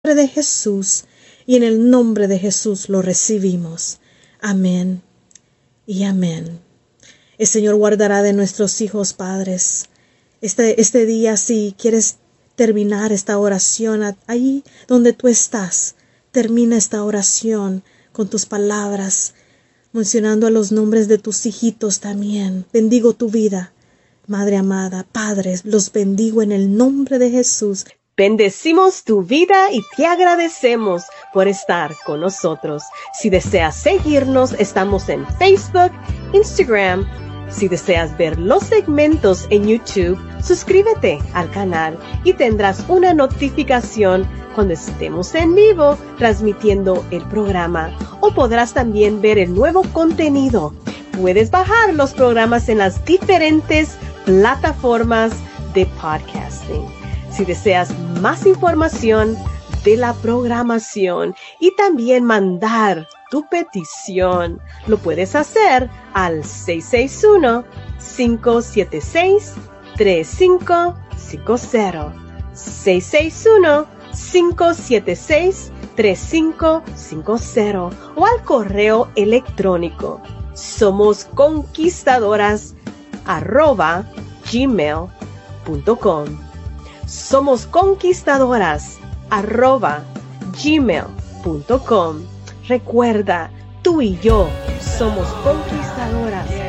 de Jesús, y en el nombre de Jesús lo recibimos. Amén y amén. El Señor guardará de nuestros hijos, padres. Este día, si quieres terminar esta oración, ahí donde tú estás, termina esta oración con tus palabras, mencionando a los nombres de tus hijitos también. Bendigo tu vida, Madre amada. Padres, los bendigo en el nombre de Jesús. Bendecimos tu vida y te agradecemos por estar con nosotros. Si deseas seguirnos, estamos en Facebook, Instagram. Si deseas ver los segmentos en YouTube, suscríbete al canal y tendrás una notificación cuando estemos en vivo transmitiendo el programa. O podrás también ver el nuevo contenido. Puedes bajar los programas en las diferentes plataformas de podcasting. Si deseas más información de la programación y también mandar tu petición, lo puedes hacer al 661-576-3550. 661-576-3550 o al correo electrónico somosconquistadoras@gmail.com. somosconquistadoras@gmail.com. Recuerda, tú y yo somos conquistadoras.